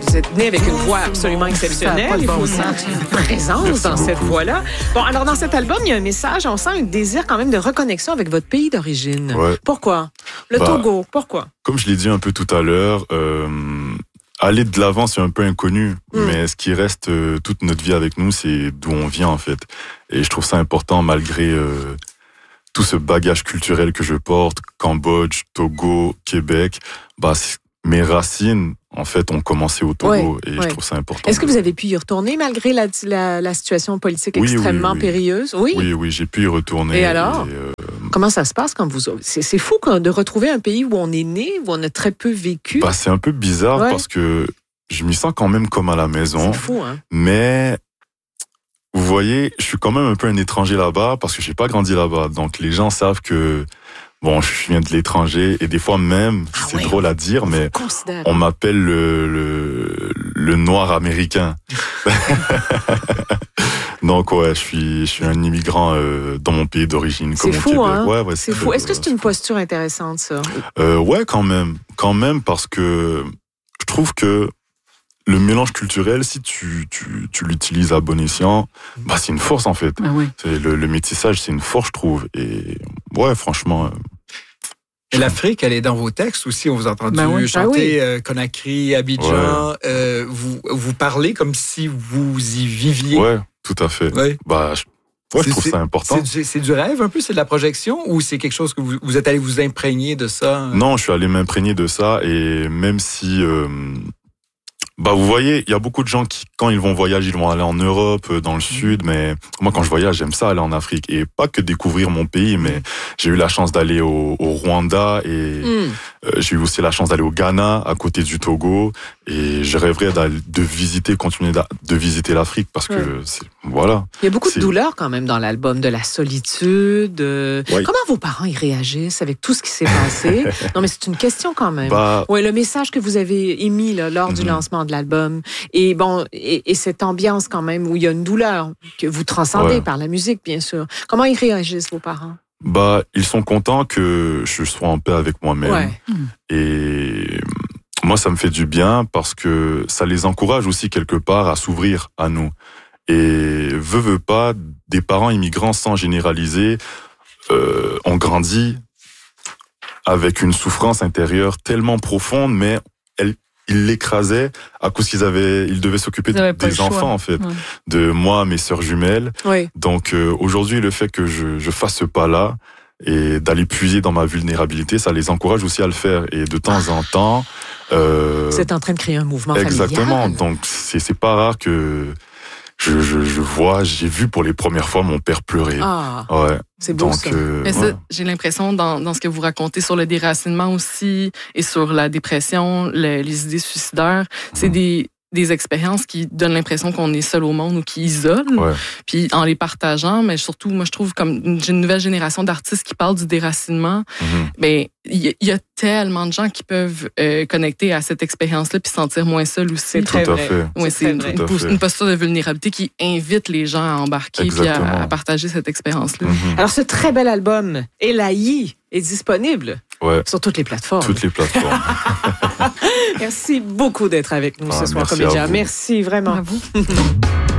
vous êtes né avec une voix absolument exceptionnelle. Il faut aussi une présence dans cette voix-là. Bon, alors dans cet album, il y a un message, on sent un désir quand même de reconnexion avec votre pays d'origine. Ouais. Pourquoi? Le Togo, pourquoi? Comme je l'ai dit un peu tout à l'heure, aller de l'avant, c'est un peu inconnu, mais ce qui reste toute notre vie avec nous, c'est d'où on vient en fait. Et je trouve ça important malgré tout ce bagage culturel que je porte, Cambodge, Togo, Québec, mes racines, en fait, ont commencé au Togo et je trouve ça important. Est-ce que vous avez pu y retourner malgré la situation politique extrêmement périlleuse? Oui, j'ai pu y retourner. Et alors? Comment ça se passe quand vous... C'est fou de retrouver un pays où on est né, où on a très peu vécu. C'est un peu bizarre parce que je m'y sens quand même comme à la maison. C'est fou, hein? Mais... Vous voyez, je suis quand même un peu un étranger là-bas parce que j'ai pas grandi là-bas. Donc les gens savent que je viens de l'étranger et des fois même, c'est drôle à dire, mais on m'appelle le noir américain. Donc je suis un immigrant dans mon pays d'origine, comme au Québec. Hein? Ouais, c'est fou. Est-ce que c'est une posture intéressante, ça? Ouais, quand même, parce que je trouve que le mélange culturel, si tu l'utilises à bon escient, c'est une force en fait. Ah oui. Le métissage, c'est une force, je trouve. Et ouais, franchement. Et l'Afrique, elle est dans vos textes aussi. On vous a entendu chanter Conakry, Abidjan. Ouais. Vous parlez comme si vous y viviez. Ouais, tout à fait. Ouais. Je trouve ça important. C'est du rêve un peu, c'est de la projection, ou c'est quelque chose que vous êtes allé vous imprégner de ça? Non, je suis allé m'imprégner de ça, et même si... vous voyez, il y a beaucoup de gens qui, quand ils vont voyager, ils vont aller en Europe, dans le sud, mais moi, quand je voyage, j'aime ça, aller en Afrique. Et pas que découvrir mon pays, mais j'ai eu la chance d'aller au Rwanda et j'ai eu aussi la chance d'aller au Ghana, à côté du Togo. Et je rêverais continuer de visiter l'Afrique parce que voilà. Il y a beaucoup de douleur quand même dans l'album, de la solitude. Comment vos parents y réagissent avec tout ce qui s'est passé? Non, mais c'est une question quand même. Le message que vous avez émis lors du lancement de l'album et cette ambiance quand même où il y a une douleur que vous transcendez par la musique, bien sûr. Comment ils réagissent, vos parents? Ils sont contents que je sois en paix avec moi-même. Ouais. Et moi, ça me fait du bien parce que ça les encourage aussi quelque part à s'ouvrir à nous. Et veut pas, des parents immigrants, sans généraliser, ont grandi avec une souffrance intérieure tellement profonde, mais ils l'écrasaient à cause qu'ils devaient s'occuper des enfants, en fait. Ouais. De moi, mes sœurs jumelles. Oui. Donc, aujourd'hui, le fait que je fasse ce pas-là et d'aller puiser dans ma vulnérabilité, ça les encourage aussi à le faire. Et de temps en temps... Vous êtes en train de créer un mouvement familial. Exactement. Donc, c'est pas rare que... j'ai vu pour les premières fois mon père pleurer. Ah, ouais. C'est beau. Donc, ça. Mais ça, j'ai l'impression dans ce que vous racontez sur le déracinement aussi et sur la dépression, les idées suicidaires, c'est des expériences qui donnent l'impression qu'on est seul au monde ou qui isolent. Ouais. Puis en les partageant, mais surtout, moi je trouve comme j'ai une nouvelle génération d'artistes qui parlent du déracinement. Il y a tellement de gens qui peuvent connecter à cette expérience-là puis se sentir moins seuls aussi. C'est très vrai. Ouais, c'est une posture de vulnérabilité qui invite les gens à embarquer puis à partager cette expérience-là. Alors ce très bel album, Elahi, est disponible sur toutes les plateformes. Toutes les plateformes. Merci beaucoup d'être avec nous ce soir, Comédia. Merci vraiment. À vous.